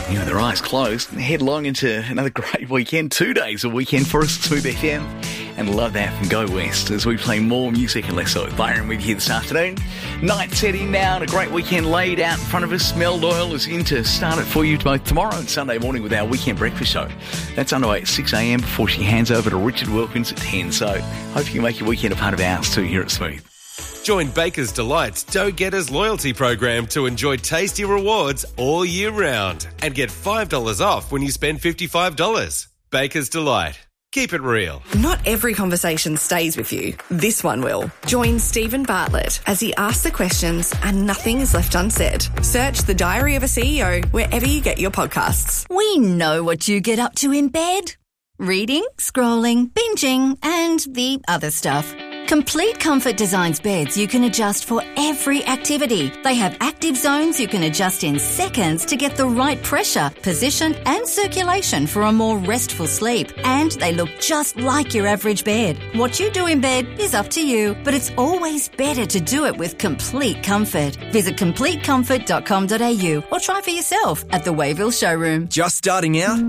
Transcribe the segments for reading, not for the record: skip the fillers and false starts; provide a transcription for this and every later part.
Their eyes closed and headlong into another great weekend. 2 days of weekend for us, Smooth FM. And love that from Go West as we play more music and less so. Byron with you this afternoon. Night setting now and a great weekend laid out in front of us. Mel Doyle is in to start it for you both tomorrow and Sunday morning with our weekend breakfast show. That's underway at 6 a.m. before she hands over to Richard Wilkins at 10. So hope you can make your weekend a part of ours too here at Smooth. Join Baker's Delight's Dough Getters loyalty program to enjoy tasty rewards all year round and get $5 off when you spend $55. Baker's Delight. Keep it real. Not every conversation stays with you. This one will. Join Stephen Bartlett as he asks the questions and nothing is left unsaid. Search The Diary of a CEO wherever you get your podcasts. We know what you get up to in bed. Reading, scrolling, binging, and the other stuff. Complete Comfort designs beds you can adjust for every activity. They have active zones you can adjust in seconds to get the right pressure, position and circulation for a more restful sleep. And they look just like your average bed. What you do in bed is up to you, but it's always better to do it with Complete Comfort. Visit CompleteComfort.com.au or try for yourself at the Wayville showroom. Just starting out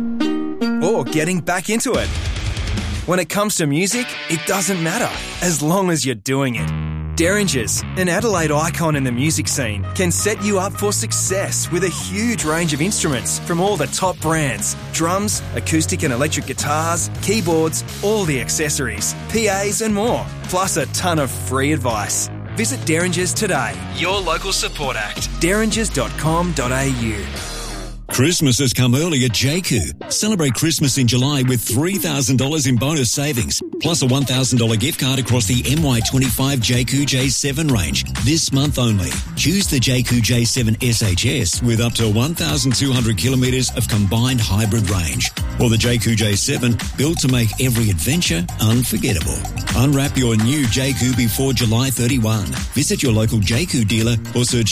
or getting back into it? When it comes to music, it doesn't matter, as long as you're doing it. Derringers, an Adelaide icon in the music scene, can set you up for success with a huge range of instruments from all the top brands. Drums, acoustic and electric guitars, keyboards, all the accessories, PAs and more, plus a ton of free advice. Visit Derringers today. Your local support act. derringers.com.au. Christmas has come early at JQ. Celebrate Christmas in July with $3,000 in bonus savings, plus a $1,000 gift card across the MY25 JQ J7 range. This month only. Choose the JQ J7 SHS with up to 1,200 kilometres of combined hybrid range. Or the JQ J7, built to make every adventure unforgettable. Unwrap your new JQ before July 31. Visit your local JQ dealer or search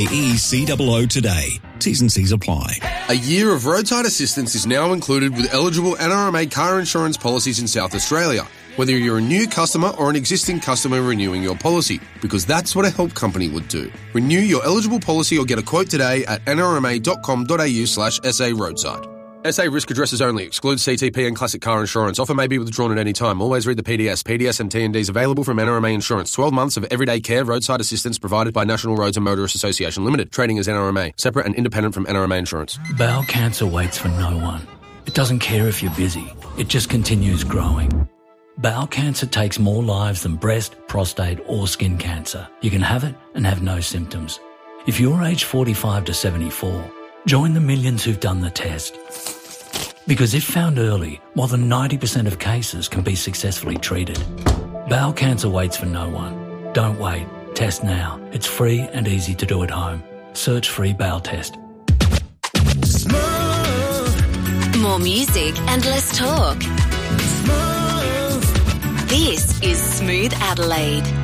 JAECOO today. T's and C's apply. A year of roadside assistance is now included with eligible NRMA car insurance policies in South Australia, whether you're a new customer or an existing customer renewing your policy, because that's what a help company would do. Renew your eligible policy or get a quote today at nrma.com.au/SA roadside. SA risk addresses only. Excludes CTP and classic car insurance. Offer may be withdrawn at any time. Always read the PDS. PDS and T&Ds available from NRMA Insurance. 12 months of everyday care roadside assistance provided by National Roads and Motorists Association Limited. Trading as NRMA. Separate and independent from NRMA Insurance. Bowel cancer waits for no one. It doesn't care if you're busy. It just continues growing. Bowel cancer takes more lives than breast, prostate or skin cancer. You can have it and have no symptoms. If you're aged 45 to 74, join the millions who've done the test. Because if found early, more than 90% of cases can be successfully treated. Bowel cancer waits for no one. Don't wait. Test now. It's free and easy to do at home. Search free bowel test. Smooth. More music and less talk. Smooth. This is Smooth Adelaide.